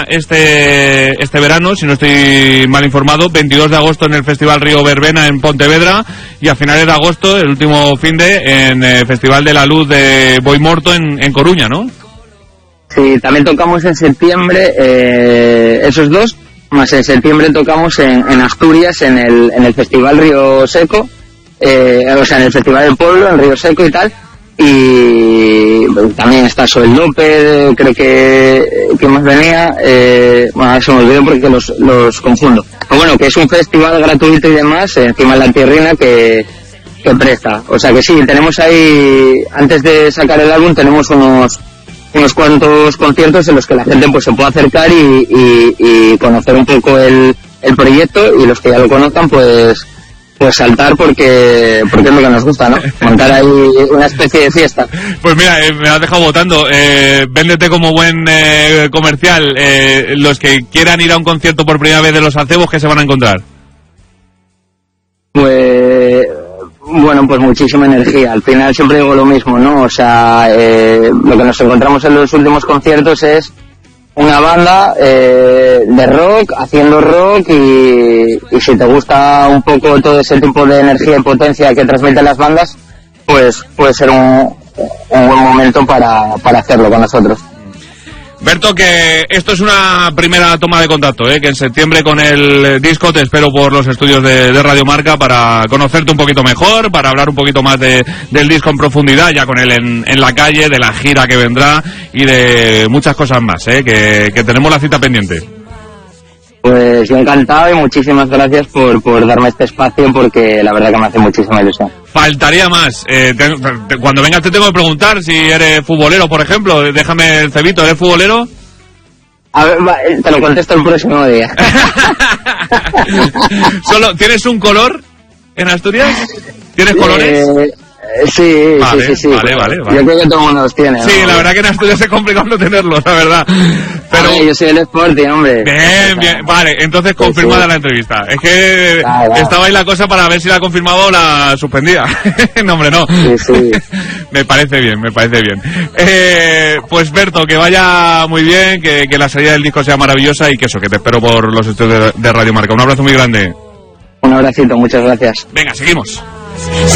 este verano, si no estoy mal informado, 22 de agosto en el Festival Río Verbena en Pontevedra y a finales de agosto, el último finde, en el Festival de la Luz de Boimorto en Coruña, ¿no? Sí, también tocamos en septiembre, esos dos, más en septiembre tocamos en Asturias en el Festival Río Seco, o sea, en el Festival del Pueblo, en Río Seco y tal. Y bueno, también está Soel López, creo que más venía, bueno, se me olvidó porque los confundo. Pero bueno, que es un festival gratuito y demás, encima de la tierrina que presta. O sea que sí, tenemos ahí, antes de sacar el álbum, tenemos unos cuantos conciertos en los que la gente pues se puede acercar y conocer un poco el proyecto, y los que ya lo conozcan pues saltar porque es lo que nos gusta, ¿no? Montar ahí una especie de fiesta. Pues mira, me has dejado votando. Véndete como buen comercial. Los que quieran ir a un concierto por primera vez de Los Acebos, ¿qué se van a encontrar? Pues bueno, pues muchísima energía. Al final siempre digo lo mismo, ¿no? O sea, lo que nos encontramos en los últimos conciertos es una banda de rock, haciendo rock, y si te gusta un poco todo ese tipo de energía y potencia que transmiten las bandas, pues puede ser un buen momento para hacerlo con nosotros. Berto, que esto es una primera toma de contacto, que en septiembre con el disco te espero por los estudios de Radio Marca para conocerte un poquito mejor, para hablar un poquito más del disco en profundidad, ya con él en la calle, de la gira que vendrá y de muchas cosas más, que tenemos la cita pendiente. Pues yo encantado y muchísimas gracias por darme este espacio, porque la verdad que me hace muchísima ilusión. Faltaría más. Cuando vengas te tengo que preguntar si eres futbolero, por ejemplo. Déjame el cebito, ¿eres futbolero? A ver, te lo contesto el próximo día. ¿Tienes un color en Asturias? ¿Tienes colores? Sí, vale, sí. Vale. Yo creo que todo el mundo los tiene, ¿no? Sí, la verdad que en Asturias es complicado no tenerlos, la verdad. Pero yo soy el Sporting, hombre. Bien. Vale, entonces confirmada sí. La entrevista. Es que estaba ahí la cosa para ver si la confirmaba o la suspendía. No, hombre, no. Sí. Me parece bien. Pues Berto, que vaya muy bien, que la salida del disco sea maravillosa y que te espero por los estudios de Radio Marca. Un abrazo muy grande. Un abracito, muchas gracias. Venga, seguimos.